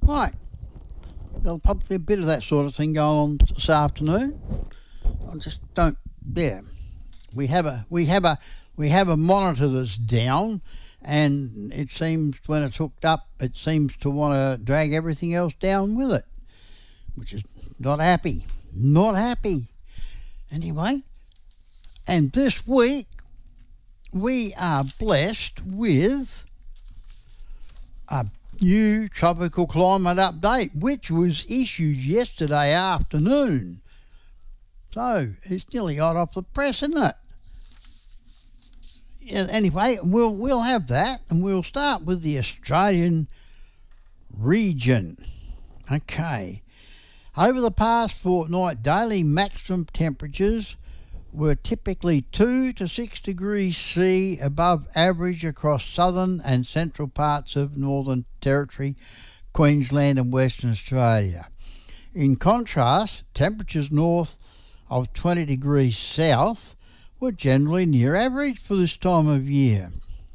Right, there'll probably be a bit of that sort of thing going on this afternoon. I just don't. Yeah, we have a monitor that's down, and it seems when it's hooked up, it seems to want to drag everything else down with it, which is not happy. Not happy. Anyway, and this week we are blessed with a new tropical climate update, which was issued yesterday afternoon. So it's nearly hot off the press, isn't it? Yeah, anyway, we'll have that, and we'll start with the Australian region. Okay. Over the past fortnight, daily maximum temperatures were typically 2 to 6 degrees C above average across southern and central parts of Northern Territory, Queensland and Western Australia. In contrast, temperatures north of 20 degrees south were generally near average for this time of year.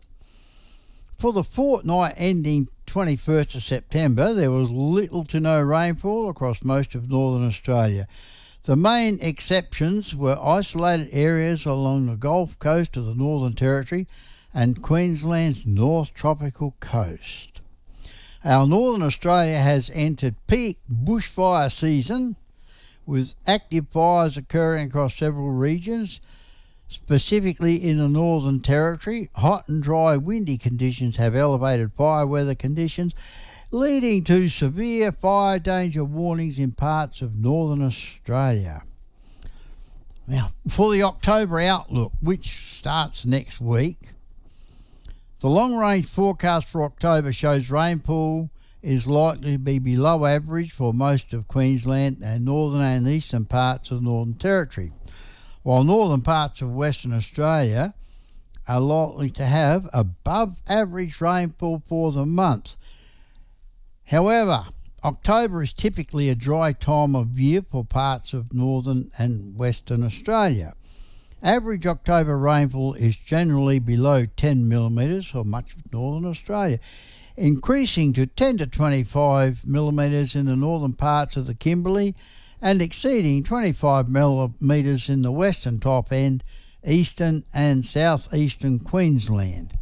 For the fortnight ending 21st of September, there was little to no rainfall across most of northern Australia. The main exceptions were isolated areas along the Gulf Coast of the Northern Territory and Queensland's North Tropical Coast. Our Northern Australia has entered peak bushfire season, with active fires occurring across several regions. Specifically in the Northern Territory, hot and dry windy conditions have elevated fire weather conditions, leading to severe fire danger warnings in parts of Northern Australia. Now, for the October outlook, which starts next week, the long-range forecast for October shows rainfall is likely to be below average for most of Queensland and northern and eastern parts of the Northern Territory, while northern parts of Western Australia are likely to have above average rainfall for the month. However, October is typically a dry time of year for parts of northern and Western Australia. Average October rainfall is generally below 10 millimetres for much of northern Australia, increasing to 10 to 25 millimetres in the northern parts of the Kimberley and exceeding 25 millimetres in the western top end, eastern and southeastern Queensland.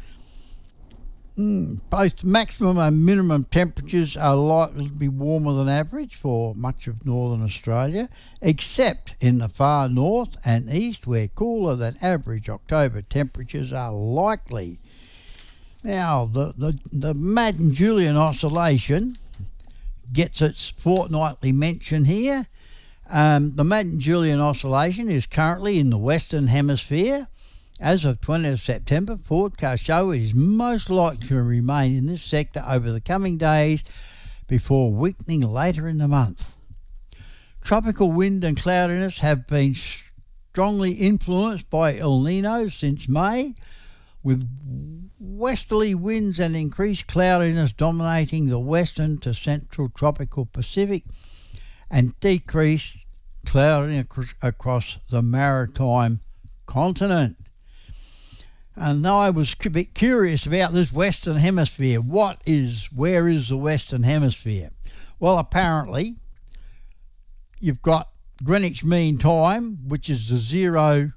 Both maximum and minimum temperatures are likely to be warmer than average for much of northern Australia, except in the far north and east, where cooler than average October temperatures are likely. Now, the Madden-Julian Oscillation gets its fortnightly mention here. The Madden-Julian Oscillation is currently in the Western Hemisphere. As of 20th September, forecasts show it is most likely to remain in this sector over the coming days before weakening later in the month. Tropical wind and cloudiness have been strongly influenced by El Nino since May, with westerly winds and increased cloudiness dominating the western to central tropical Pacific and decreased cloudiness across the maritime continent. And I was a bit curious about this Western Hemisphere. Where is the Western Hemisphere? Well, apparently you've got Greenwich Mean Time, which is the zero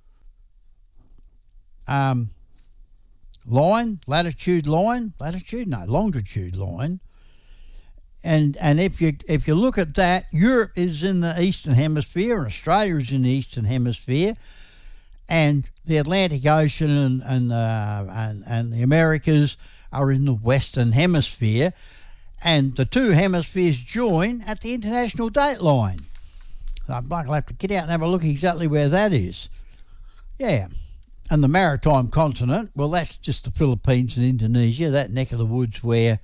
longitude line. And if you look at that, Europe is in the Eastern Hemisphere and Australia is in the Eastern Hemisphere, and the Atlantic Ocean and the Americas are in the Western Hemisphere, and the two hemispheres join at the international date line. I'll have to get out and have a look exactly where that is. Yeah. And the maritime continent, well, that's just the Philippines and Indonesia, that neck of the woods where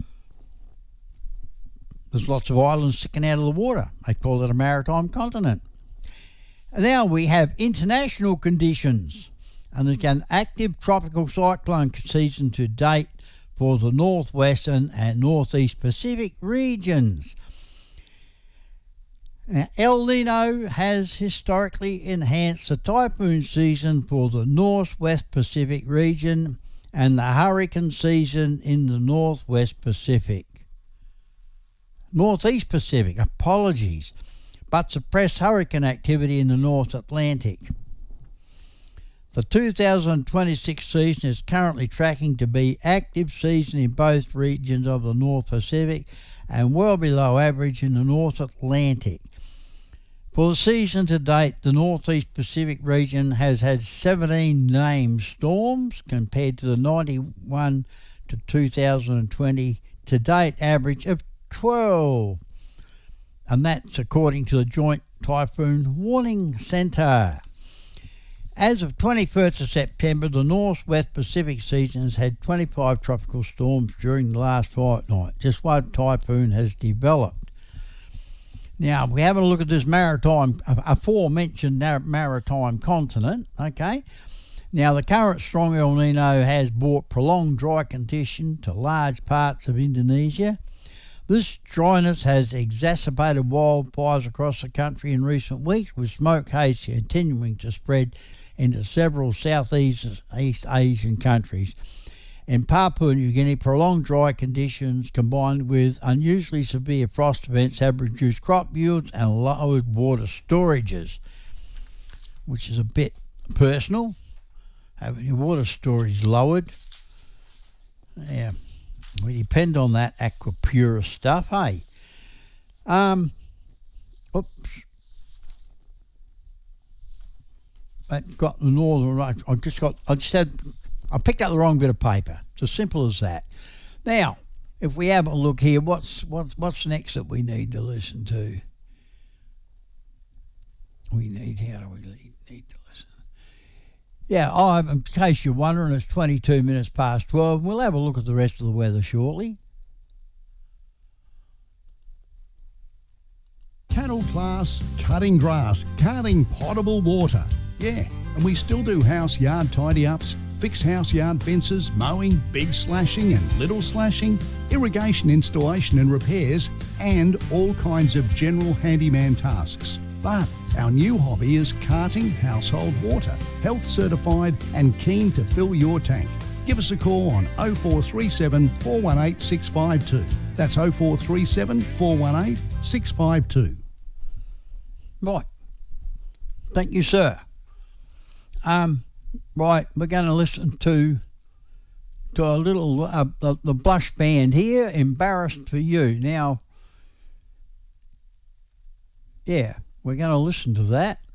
there's lots of islands sticking out of the water. They call it a maritime continent. And now we have international conditions, and there's an active tropical cyclone season to date for the northwestern and northeast Pacific regions. Now, El Nino has historically enhanced the typhoon season for the northwest Pacific region and the hurricane season in the northwest Pacific. Northeast Pacific, apologies, but suppressed hurricane activity in the North Atlantic. The 2026 season is currently tracking to be active season in both regions of the North Pacific and well below average in the North Atlantic. For the season to date, the Northeast Pacific region has had 17 named storms compared to the 91 to 2020 to date average of 12. And that's according to the Joint Typhoon Warning Centre. As of 21st of September, the Northwest Pacific season has had 25 tropical storms during the last fortnight. Just one typhoon has developed. Now, we have a look at this aforementioned maritime continent, okay? Now, the current strong El Nino has brought prolonged dry conditions to large parts of Indonesia. This dryness has exacerbated wildfires across the country in recent weeks, with smoke haze continuing to spread into several Southeast Asian countries. In Papua New Guinea, prolonged dry conditions combined with unusually severe frost events have reduced crop yields and lowered water storages, which is a bit personal, having your water storage lowered. Yeah, we depend on that Aquapura stuff, hey? Oops. That got the northern right. I picked up the wrong bit of paper. It's as simple as that. Now, if we have a look here, what's next that we need to listen to? How do we need to listen? Yeah, in case you're wondering, it's 22 minutes past 12. We'll have a look at the rest of the weather shortly. Cattle Class Cutting Grass, carting potable water. Yeah, and we still do house yard tidy-ups, fix house yard fences, mowing, big slashing and little slashing, irrigation installation and repairs, and all kinds of general handyman tasks. But our new hobby is carting household water, health certified and keen to fill your tank. Give us a call on 0437 418 652. That's 0437 418 652. Right. Thank you, sir. Right, we're going to listen to a little the Blush Band here, Embarrassed for You. Now, yeah, we're going to listen to that.